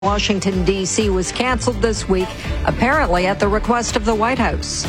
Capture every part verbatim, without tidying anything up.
Washington, D C was canceled this week, apparently at the request of the White House.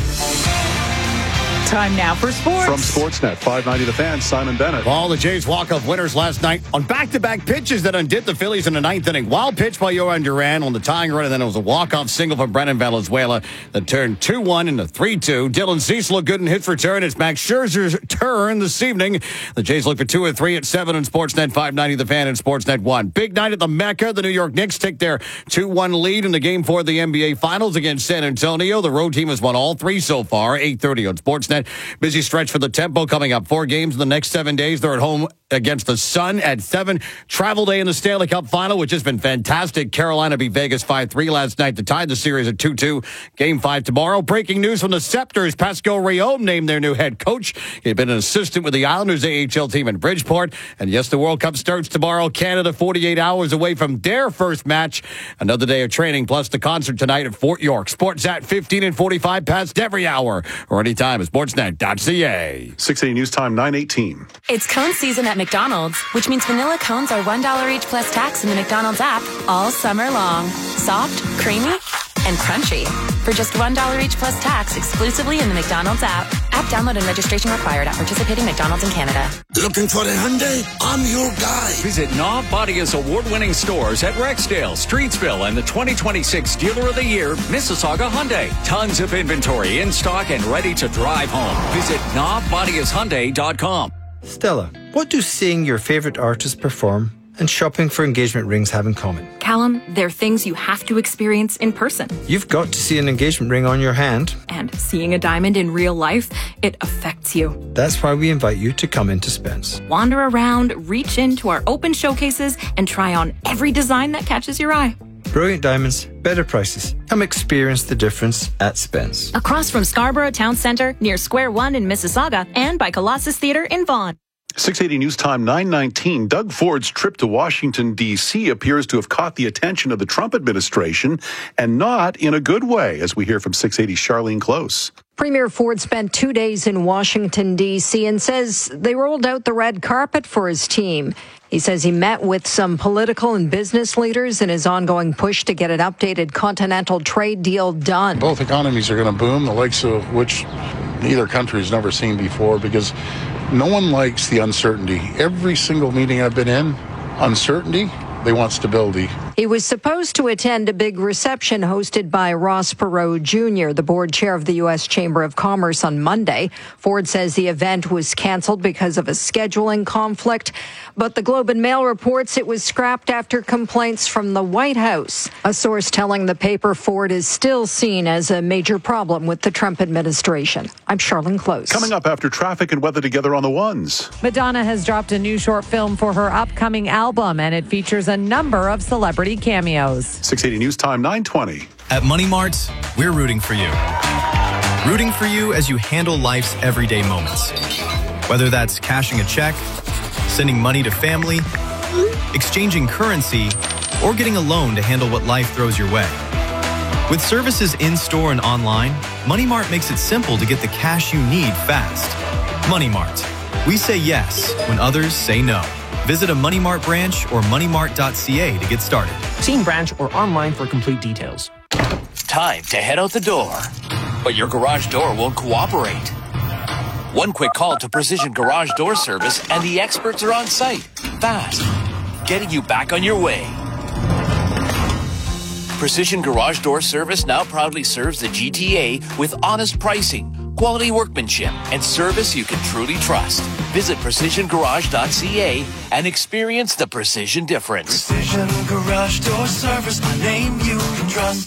Time now for sports. From Sportsnet five ninety The Fan, Simon Bennett. All the Jays walk-off winners last night on back-to-back pitches that undid the Phillies in the ninth inning. Wild pitch by Yohan Duran on the tying run, and then it was a walk-off single from Brennan Valenzuela that turned two one into three two. Dylan Cease looked good in hits return. It's Max Scherzer's turn this evening. The Jays look for two or three at seven on Sportsnet five ninety The Fan and Sportsnet one. Big night at the Mecca. The New York Knicks take their two one lead in the game four of the N B A Finals against San Antonio. The road team has won all three so far. eight thirty on Sportsnet. Busy stretch for the Tempo coming up. Four games in the next seven days. They're at home against the Sun at seven. Travel day in the Stanley Cup Final, which has been fantastic. Carolina beat Vegas five three last night to tie the series at two two. Game five tomorrow. Breaking news from the Scepters. Pascal Riom named their new head coach. He'd been an assistant with the Islanders A H L team in Bridgeport. And yes, the World Cup starts tomorrow. Canada forty-eight hours away from their first match. Another day of training, plus the concert tonight at Fort York. Sports at fifteen and forty-five past every hour or anytime at sportsnet dot c a. six eighty News Time, nine eighteen. It's cone season at McDonald's, which means vanilla cones are one dollar each plus tax in the McDonald's app all summer long. Soft, creamy, and crunchy. For just one dollar each plus tax exclusively in the McDonald's app. App download and registration required at participating McDonald's in Canada. Looking for a Hyundai? I'm your guy. Visit Knob Bodia's award-winning stores at Rexdale, Streetsville, and the twenty twenty-six Dealer of the Year, Mississauga Hyundai. Tons of inventory in stock and ready to drive home. Visit knob bodias hyundai dot com. Stella, what do seeing your favorite artist perform and shopping for engagement rings have in common? Callum, they're things you have to experience in person. You've got to see an engagement ring on your hand. And seeing a diamond in real life, it affects you. That's why we invite you to come into Spence. Wander around, reach into our open showcases, and try on every design that catches your eye. Brilliant diamonds, better prices. Come experience the difference at Spence. Across from Scarborough Town Centre, near Square One in Mississauga, and by Colossus Theatre in Vaughan. six eighty News Time, nine nineteen. Doug Ford's trip to Washington, D C appears to have caught the attention of the Trump administration, and not in a good way, as we hear from six eighty's Charlene Close. Premier Ford spent two days in Washington, D C and says they rolled out the red carpet for his team. He says he met with some political and business leaders in his ongoing push to get an updated continental trade deal done. Both economies are going to boom, the likes of which neither country has never seen before, because no one likes the uncertainty. Every single meeting I've been in, uncertainty, they want stability. He was supposed to attend a big reception hosted by Ross Perot Junior, the board chair of the U S Chamber of Commerce, on Monday. Ford says the event was canceled because of a scheduling conflict, but the Globe and Mail reports it was scrapped after complaints from the White House. A source telling the paper Ford is still seen as a major problem with the Trump administration. I'm Charlene Close. Coming up after traffic and weather together on the ones. Madonna has dropped a new short film for her upcoming album, and it features a number of celebrity cameos. six eighty News Time, nine twenty. At Money Mart, we're rooting for you. Rooting for you as you handle life's everyday moments. Whether that's cashing a check, sending money to family, exchanging currency, or getting a loan to handle what life throws your way. With services in-store and online, Money Mart makes it simple to get the cash you need fast. Money Mart. We say yes when others say no. Visit a Money Mart branch or money mart dot c a to get started. See in branch or online for complete details. Time to head out the door, but your garage door won't cooperate. One quick call to Precision Garage Door Service and the experts are on site, fast, getting you back on your way. Precision Garage Door Service now proudly serves the G T A with honest pricing, quality workmanship, and service you can truly trust. Visit precision garage dot c a and experience the precision difference. Precision Garage Door Service, a name you can trust.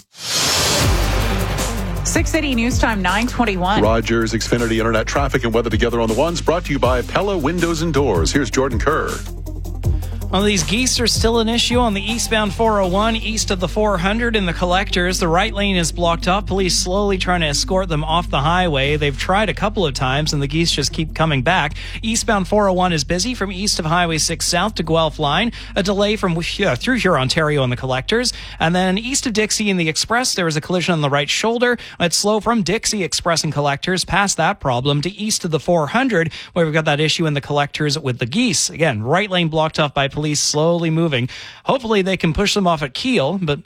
six eighty News Time, nine twenty-one. Rogers Xfinity Internet traffic and weather together on the ones, brought to you by Pella Windows and Doors. Here's Jordan Kerr. Well, these geese are still an issue on the eastbound four oh one, east of the four hundred in the collectors. The right lane is blocked up. Police slowly trying to escort them off the highway. They've tried a couple of times, and the geese just keep coming back. Eastbound four oh one is busy from east of Highway six south to Guelph line. A delay from uh, through Huron-Ontario in the collectors. And then east of Dixie in the Express, there was a collision on the right shoulder. It's slow from Dixie Express and collectors past that problem to east of the four hundred, where we've got that issue in the collectors with the geese. Again, right lane blocked off by police slowly moving. Hopefully they can push them off at Kiel, but